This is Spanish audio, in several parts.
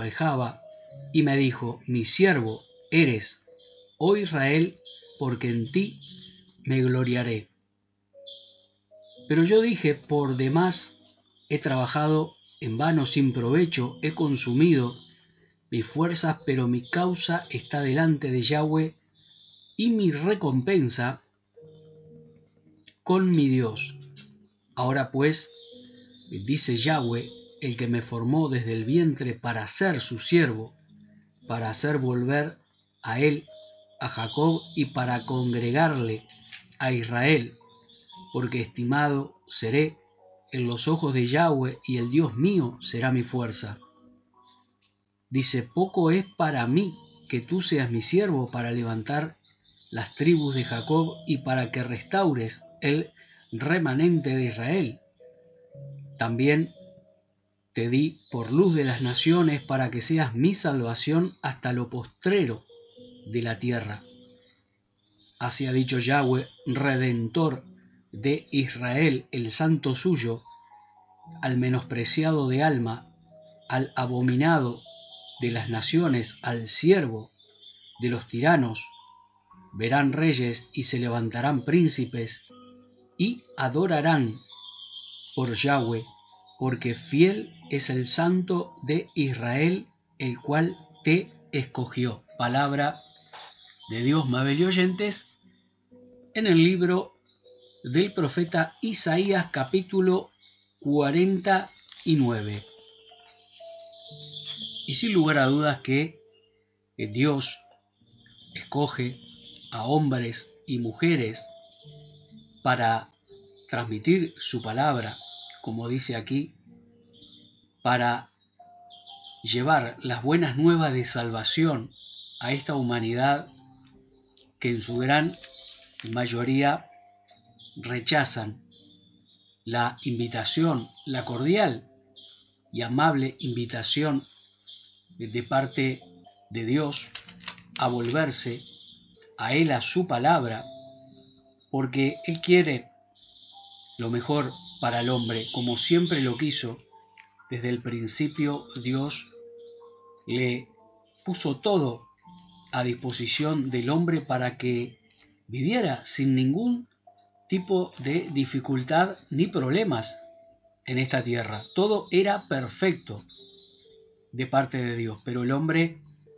aljaba, y me dijo: mi siervo eres, oh Israel, porque en ti me gloriaré. Pero yo dije: por demás he trabajado en vano sin provecho, he consumido mis fuerzas, pero mi causa está delante de Yahweh y mi recompensa con mi Dios. Ahora pues, dice Yahweh, el que me formó desde el vientre para ser su siervo, para hacer volver a él, a Jacob, y para congregarle a Israel, porque estimado seré en los ojos de Yahweh, y el Dios mío será mi fuerza. Dice: poco es para mí que tú seas mi siervo para levantar las tribus de Jacob y para que restaures el remanente de Israel. También te di por luz de las naciones para que seas mi salvación hasta lo postrero de la tierra. Así ha dicho Yahweh, Redentor de Israel, el santo suyo, al menospreciado de alma, al abominado de las naciones, al siervo de los tiranos. Verán reyes y se levantarán príncipes y adorarán por Yahweh, porque fiel es el Santo de Israel, el cual te escogió. Palabra de Dios, amables oyentes, en el libro del profeta Isaías, capítulo 49. Y sin lugar a dudas que Dios escoge a hombres y mujeres para transmitir su palabra, como dice aquí, para llevar las buenas nuevas de salvación a esta humanidad que en su gran mayoría rechazan la invitación, la cordial y amable invitación de parte de Dios a volverse a Él, a su palabra, porque Él quiere lo mejor para el hombre, como siempre lo quiso. Desde el principio Dios le puso todo a disposición del hombre para que viviera sin ningún tipo de dificultad ni problemas en esta tierra. Todo era perfecto de parte de Dios, pero el hombre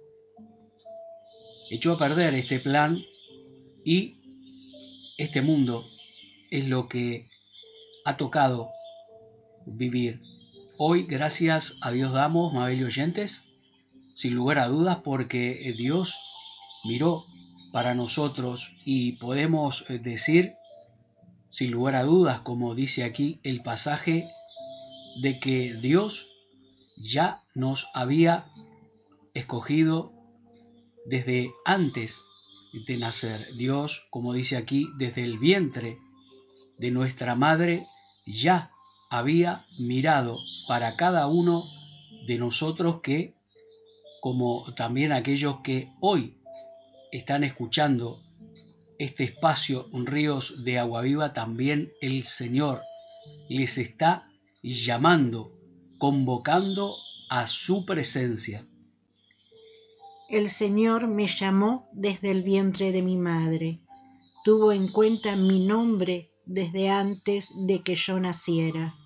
echó a perder este plan y este mundo es lo que ha tocado vivir. Hoy, gracias a Dios damos, amables oyentes, sin lugar a dudas, porque Dios miró para nosotros y podemos decir, sin lugar a dudas, como dice aquí el pasaje, de que Dios ya nos había escogido desde antes de nacer. Dios, como dice aquí, desde el vientre de nuestra madre ya había mirado para cada uno de nosotros, que, como también aquellos que hoy están escuchando este espacio Ríos de Agua Viva, también el Señor les está llamando, convocando a su presencia. El Señor me llamó desde el vientre de mi madre, tuvo en cuenta mi nombre desde antes de que yo naciera.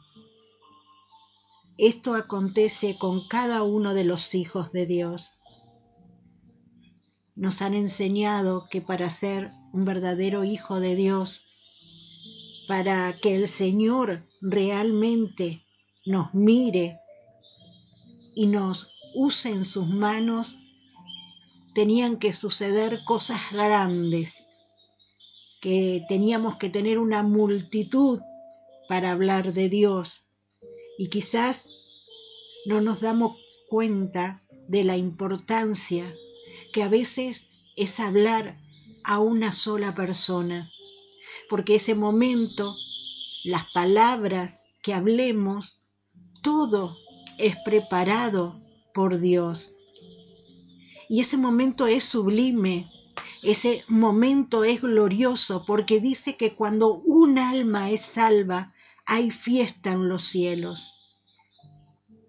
Esto acontece con cada uno de los hijos de Dios. Nos han enseñado que para ser un verdadero hijo de Dios, para que el Señor realmente nos mire y nos use en sus manos, tenían que suceder cosas grandes, que teníamos que tener una multitud para hablar de Dios, y quizás no nos damos cuenta de la importancia que a veces es hablar a una sola persona, porque ese momento, las palabras que hablemos, todo es preparado por Dios. Y ese momento es sublime, ese momento es glorioso, porque dice que cuando un alma es salva, hay fiesta en los cielos.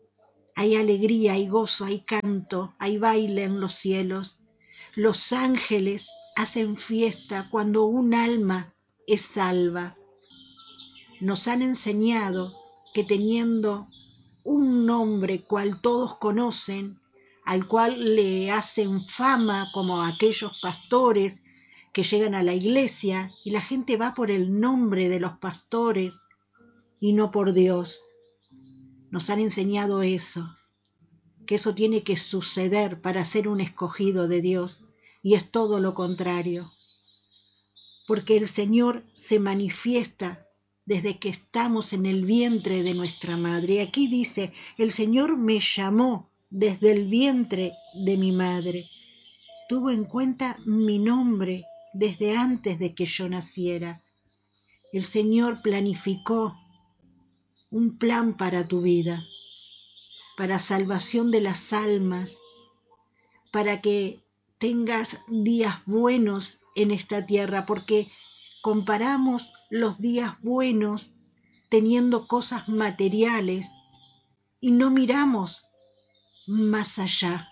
Hay alegría, hay gozo, hay canto, hay baile en los cielos. Los ángeles hacen fiesta cuando un alma es salva. Nos han enseñado que teniendo un nombre cual todos conocen, al cual le hacen fama como aquellos pastores que llegan a la iglesia y la gente va por el nombre de los pastores y no por Dios. Nos han enseñado eso, que eso tiene que suceder para ser un escogido de Dios, y es todo lo contrario, porque el Señor se manifiesta desde que estamos en el vientre de nuestra madre. Y aquí dice, el Señor me llamó desde el vientre de mi madre, tuvo en cuenta mi nombre desde antes de que yo naciera. El Señor planificó un plan para tu vida, para salvación de las almas, para que tengas días buenos en esta tierra, porque comparamos los días buenos teniendo cosas materiales y no miramos más allá.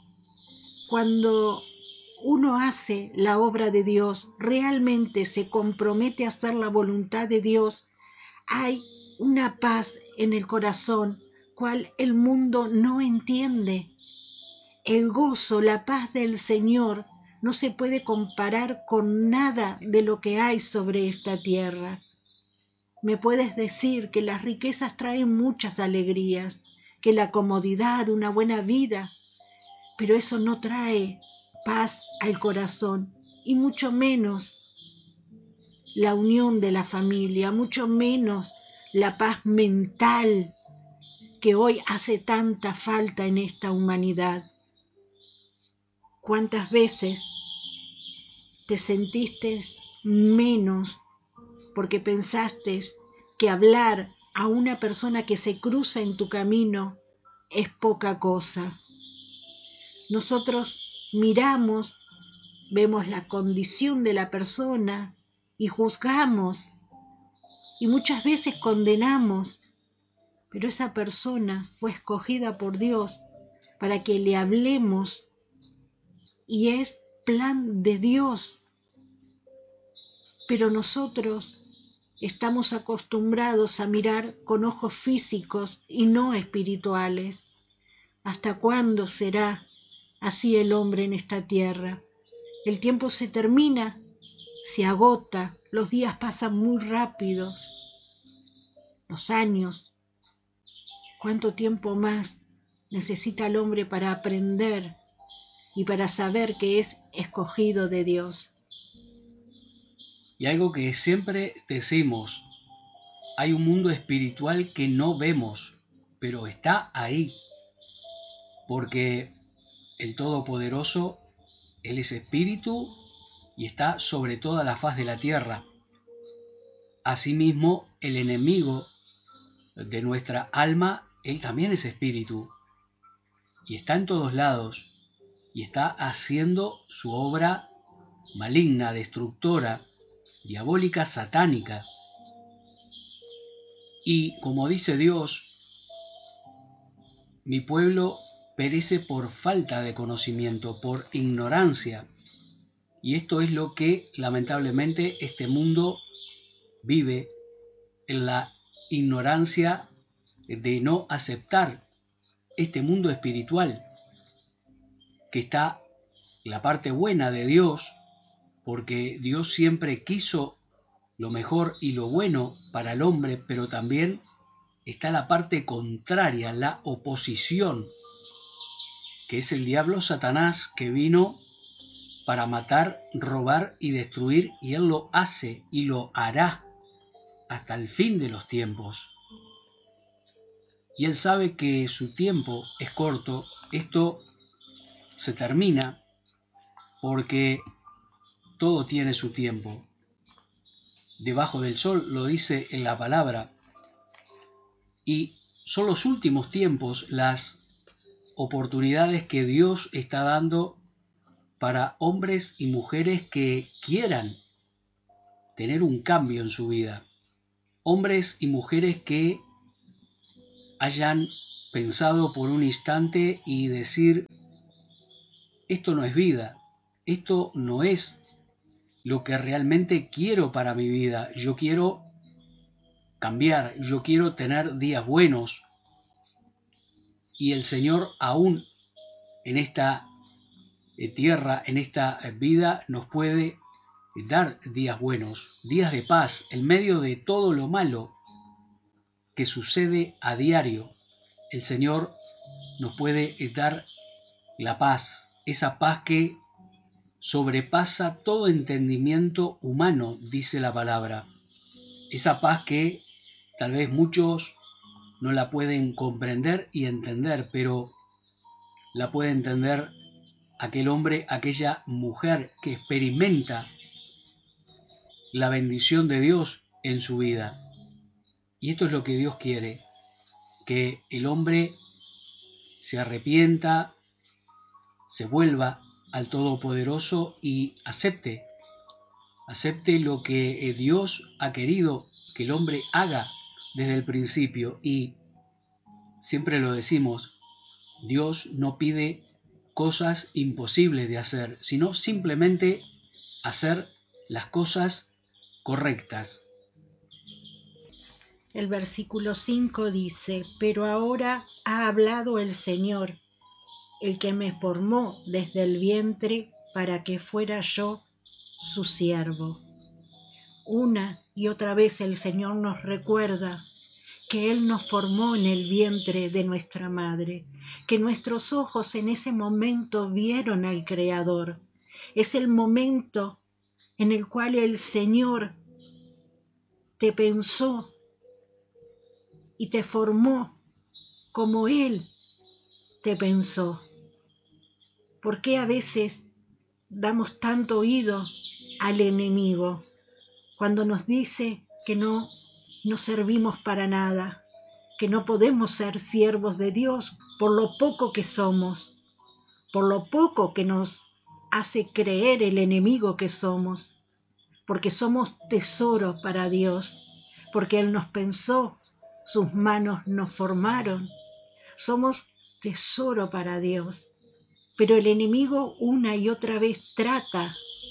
Cuando uno hace la obra de Dios, realmente se compromete a hacer la voluntad de Dios, hay una paz en el corazón, cual el mundo no entiende. El gozo, la paz del Señor no se puede comparar con nada de lo que hay sobre esta tierra. Me puedes decir que las riquezas traen muchas alegrías, que la comodidad, una buena vida, pero eso no trae paz al corazón, y mucho menos la unión de la familia, mucho menos la paz mental que hoy hace tanta falta en esta humanidad. ¿Cuántas veces te sentiste menos porque pensaste que hablar a una persona que se cruza en tu camino es poca cosa? Nosotros miramos, vemos la condición de la persona y juzgamos y muchas veces condenamos, pero esa persona fue escogida por Dios para que le hablemos y es plan de Dios. Pero nosotros estamos acostumbrados a mirar con ojos físicos y no espirituales. ¿Hasta cuándo será así el hombre en esta tierra? El tiempo se termina, se agota, los días pasan muy rápidos, los años. ¿Cuánto tiempo más necesita el hombre para aprender y para saber que es escogido de Dios? Y algo que siempre decimos, hay un mundo espiritual que no vemos, pero está ahí, porque el Todopoderoso, Él es espíritu y está sobre toda la faz de la tierra. Asimismo, el enemigo de nuestra alma, Él también es espíritu y está en todos lados y está haciendo su obra maligna, destructora, diabólica, satánica. Y como dice Dios, mi pueblo perece por falta de conocimiento, por ignorancia. Y esto es lo que lamentablemente este mundo vive, en la ignorancia de no aceptar este mundo espiritual, que está la parte buena de Dios, porque Dios siempre quiso lo mejor y lo bueno para el hombre, pero también está la parte contraria, la oposición, que es el diablo Satanás, que vino para matar, robar y destruir, y él lo hace y lo hará hasta el fin de los tiempos. Y él sabe que su tiempo es corto, esto se termina porque todo tiene su tiempo. Debajo del sol lo dice en la palabra, y son los últimos tiempos, las oportunidades que Dios está dando para hombres y mujeres que quieran tener un cambio en su vida. Hombres y mujeres que hayan pensado por un instante y decir, esto no es vida, esto no es lo que realmente quiero para mi vida. Yo quiero cambiar, yo quiero tener días buenos. Y el Señor aún en esta tierra, en esta vida, nos puede dar días buenos, días de paz, en medio de todo lo malo que sucede a diario. El Señor nos puede dar la paz, esa paz que sobrepasa todo entendimiento humano, dice la palabra. Esa paz que tal vez muchos no la pueden comprender y entender, pero la puede entender aquel hombre, aquella mujer que experimenta la bendición de Dios en su vida. Y esto es lo que Dios quiere, que el hombre se arrepienta, se vuelva al Todopoderoso y acepte lo que Dios ha querido que el hombre haga desde el principio. Y siempre lo decimos, Dios no pide cosas imposibles de hacer, sino simplemente hacer las cosas correctas. El versículo 5 dice, pero ahora ha hablado el Señor, el que me formó desde el vientre para que fuera yo su siervo. Una y otra vez el Señor nos recuerda que Él nos formó en el vientre de nuestra madre, que nuestros ojos en ese momento vieron al Creador. Es el momento en el cual el Señor te pensó y te formó como Él te pensó. ¿Por qué a veces damos tanto oído al enemigo cuando nos dice que no servimos para nada, que no podemos ser siervos de Dios por lo poco que somos, por lo poco que nos hace creer el enemigo que somos, porque somos tesoro para Dios, porque Él nos pensó, sus manos nos formaron, somos tesoro para Dios. Pero el enemigo una y otra vez trata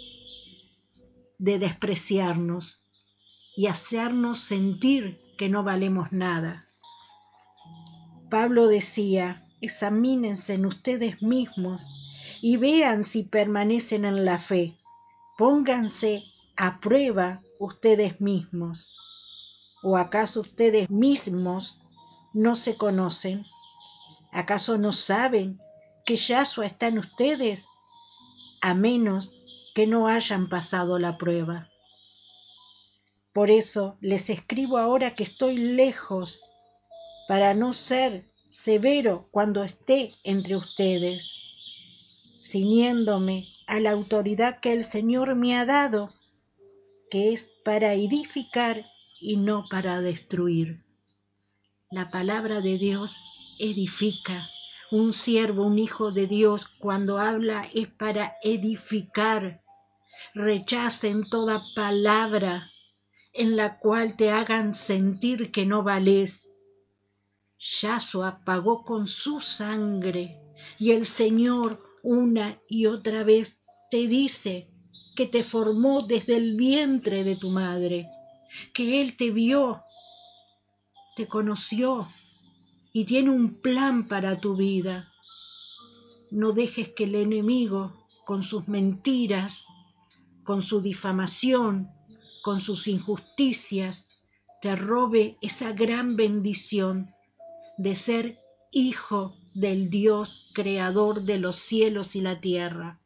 de despreciarnos y hacernos sentir que no valemos nada. Pablo decía, examínense en ustedes mismos y vean si permanecen en la fe. Pónganse a prueba ustedes mismos. ¿O acaso ustedes mismos no se conocen? ¿Acaso no saben que Yahshua está en ustedes? A menos que no hayan pasado la prueba. Por eso les escribo ahora que estoy lejos, para no ser severo cuando esté entre ustedes, ciñéndome a la autoridad que el Señor me ha dado, que es para edificar y no para destruir. La palabra de Dios edifica. Un siervo, un hijo de Dios, cuando habla es para edificar. Rechacen toda palabra en la cual te hagan sentir que no vales. Yahshua pagó con su sangre y el Señor una y otra vez te dice que te formó desde el vientre de tu madre, que Él te vio, te conoció y tiene un plan para tu vida. No dejes que el enemigo, con sus mentiras, con su difamación, con sus injusticias, te robe esa gran bendición de ser hijo del Dios creador de los cielos y la tierra.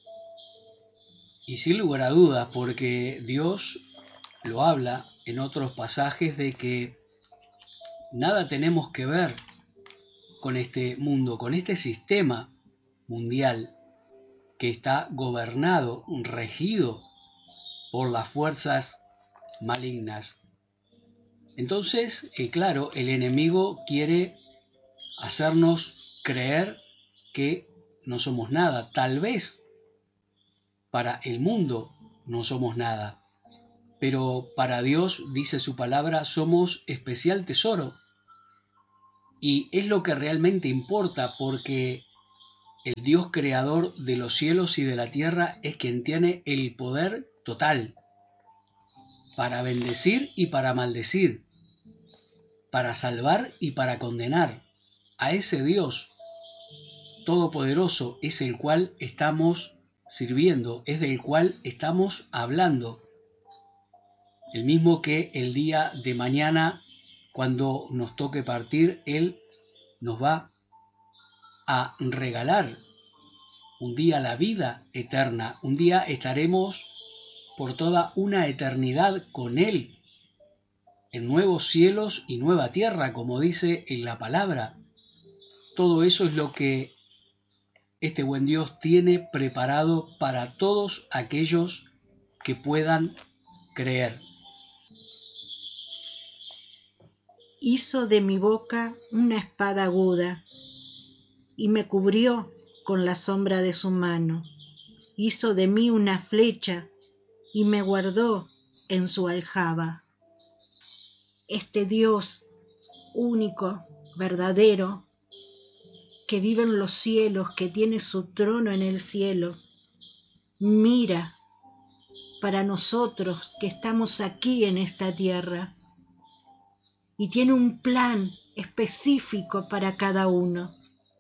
Y sin lugar a dudas, porque Dios lo habla en otros pasajes de que nada tenemos que ver con este mundo, con este sistema mundial que está gobernado, regido por las fuerzas malignas. Entonces, claro, el enemigo quiere hacernos creer que no somos nada. Tal vez para el mundo no somos nada, pero para Dios, dice su palabra, somos especial tesoro. Y es lo que realmente importa, porque el Dios creador de los cielos y de la tierra es quien tiene el poder total para bendecir y para maldecir, para salvar y para condenar. A ese Dios todopoderoso es el cual estamos sirviendo, es del cual estamos hablando. El mismo que el día de mañana, cuando nos toque partir, Él nos va a regalar un día la vida eterna, un día estaremos por toda una eternidad con Él, en nuevos cielos y nueva tierra, como dice en la palabra. Todo eso es lo que este buen Dios tiene preparado para todos aquellos que puedan creer. Hizo de mi boca una espada aguda y me cubrió con la sombra de su mano. Hizo de mí una flecha y me guardó en su aljaba. Este Dios único, verdadero, que vive en los cielos, que tiene su trono en el cielo, mira para nosotros que estamos aquí en esta tierra y tiene un plan específico para cada uno.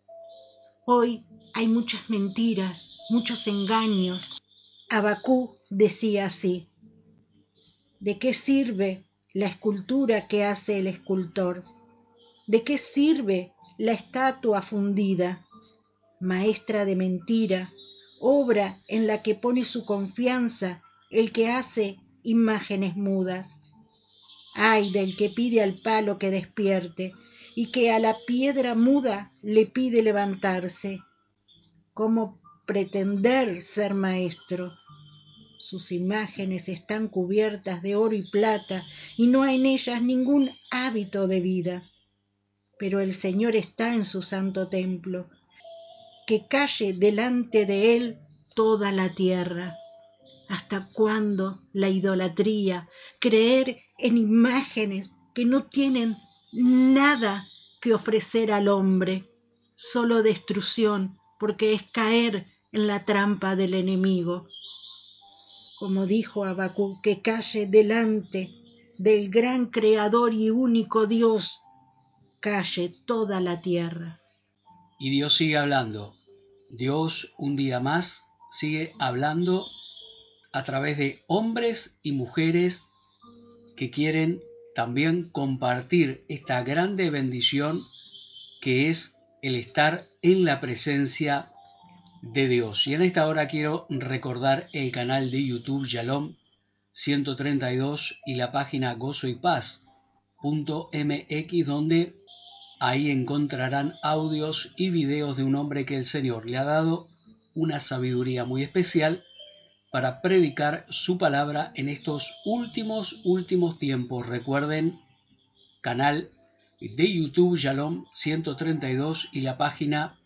Hoy hay muchas mentiras, muchos engaños. Habacuc decía así: ¿de qué sirve la escultura que hace el escultor? ¿De qué sirve la estatua fundida? Maestra de mentira, obra en la que pone su confianza el que hace imágenes mudas. Ay del que pide al palo que despierte y que a la piedra muda le pide levantarse. ¿Cómo pretender ser maestro? Sus imágenes están cubiertas de oro y plata y no hay en ellas ningún hábito de vida. Pero el Señor está en su santo templo. Que calle delante de él toda la tierra. ¿Hasta cuándo la idolatría? Creer en imágenes que no tienen nada que ofrecer al hombre, solo destrucción, porque es caer en la trampa del enemigo. Como dijo Habacuc, que calle delante del gran creador y único Dios, calle toda la tierra. Y Dios sigue hablando. Dios un día más sigue hablando a través de hombres y mujeres que quieren también compartir esta grande bendición que es el estar en la presencia de Dios. Y en esta hora quiero recordar el canal de YouTube Shalom 132 y la página gozoypaz.mx, donde ahí encontrarán audios y videos de un hombre que el Señor le ha dado una sabiduría muy especial para predicar su palabra en estos últimos tiempos. Recuerden, canal de YouTube Shalom 132 y la página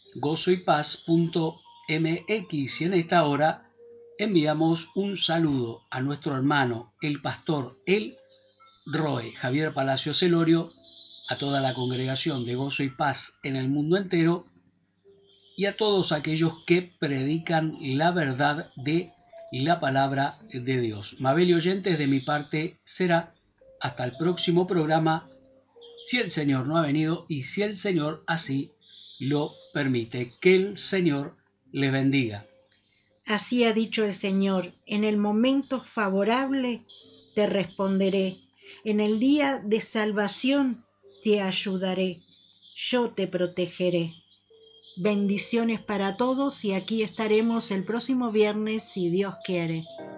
gozoypaz.mx. Y en esta hora enviamos un saludo a nuestro hermano, el pastor El Roe Javier Palacios Celorio, a toda la congregación de Gozo y Paz en el mundo entero y a todos aquellos que predican la verdad de la palabra de Dios. Mabel y oyentes, de mi parte será hasta el próximo programa, si el Señor no ha venido y si el Señor así lo permite. Que el Señor les bendiga. Así ha dicho el Señor: en el momento favorable te responderé, en el día de salvación te ayudaré, yo te protegeré. Bendiciones para todos y aquí estaremos el próximo viernes si Dios quiere.